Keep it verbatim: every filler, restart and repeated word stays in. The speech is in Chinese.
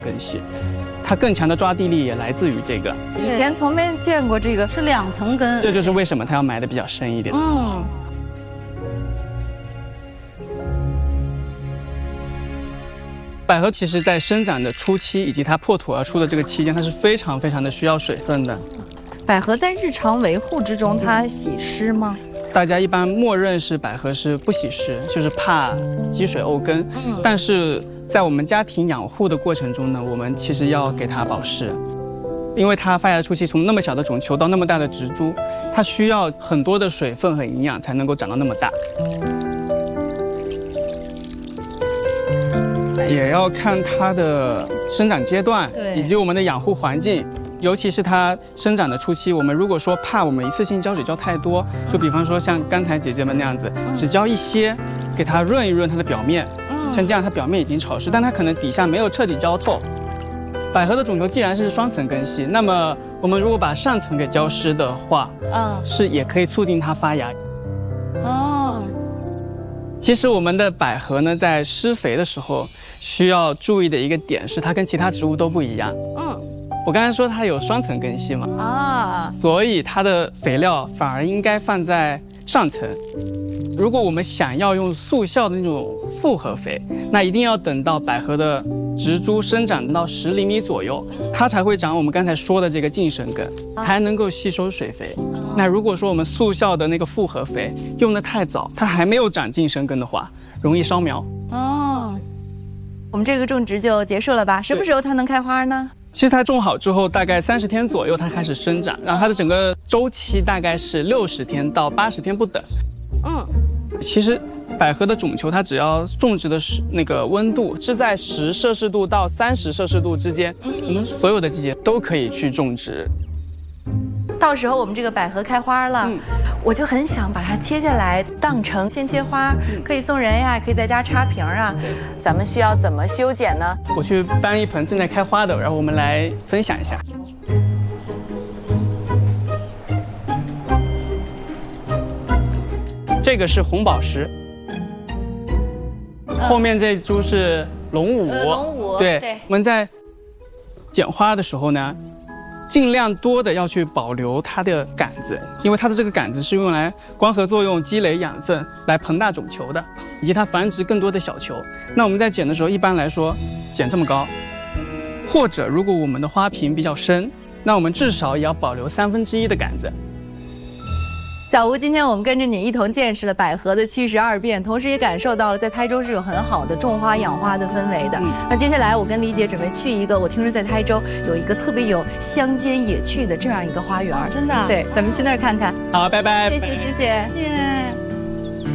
根系，它更强的抓地力也来自于这个。 以前从没见过这个是两层根， 这就是为什么它要埋的比较深一点。 嗯。 百合其实在生长的初期以及它破土而出的这个期间，它是非常非常的需要水分的。 百合在日常维护之中，它喜湿吗？ 大家一般默认是百合是不喜湿，就是怕积水沤根。嗯，但是在我们家庭养护的过程中呢，我们其实要给它保湿，因为它发芽初期从那么小的种球到那么大的植株，它需要很多的水分和营养才能够长到那么大。也要看它的生长阶段，以及我们的养护环境。尤其是它生长的初期，我们如果说怕我们一次性浇水浇太多，就比方说像刚才姐姐们那样子，只浇一些，给它润一润它的表面，像这样它表面已经潮湿，但它可能底下没有彻底浇透。百合的种球既然是双层根系，那么我们如果把上层给浇湿的话，嗯，是也可以促进它发芽。哦，其实我们的百合呢，在施肥的时候需要注意的一个点是，它跟其他植物都不一样。嗯。我刚才说它有双层根系嘛，啊，所以它的肥料反而应该放在上层。如果我们想要用速效的那种复合肥，那一定要等到百合的植株生长到十厘米左右，它才会长我们刚才说的这个茎生根，才能够吸收水肥。那如果说我们速效的那个复合肥用得太早，它还没有长茎生根的话，容易烧苗。哦， 我们这个种植就结束了吧？什么时候它能开花呢？ 其实它种好之后，大概三十天左右，它开始生长，然后它的整个周期大概是六十天到八十天不等。嗯，其实百合的种球，它只要种植的是那个温度是在十摄氏度到三十摄氏度之间，我们所有的季节都可以去种植。 到时候我们这个百合开花了，嗯、我就很想把它切下来当成鲜切花，嗯、可以送人呀，可以在家插瓶啊。咱们需要怎么修剪呢？ 我去搬一盆正在开花的，然后我们来分享一下。这个是红宝石，嗯、后面这株是龙舞。 呃、龙舞， 对，对我们在剪花的时候呢，尽量多的要去保留它的杆子，因为它的这个杆子是用来光合作用积累养分来膨大种球的，以及它繁殖更多的小球。那我们在剪的时候，一般来说剪这么高，或者如果我们的花瓶比较深，那我们至少也要保留三分之一的杆子。 小吴，今天我们跟着你一同见识了百合的七十二变，同时也感受到了在台州是有很好的种花养花的氛围的。嗯、那接下来我跟李姐准备去一个，我听说在台州有一个特别有乡间野趣的这样一个花园，真的。对，咱们去那儿看看。 好，拜拜。 谢谢，谢谢，谢谢。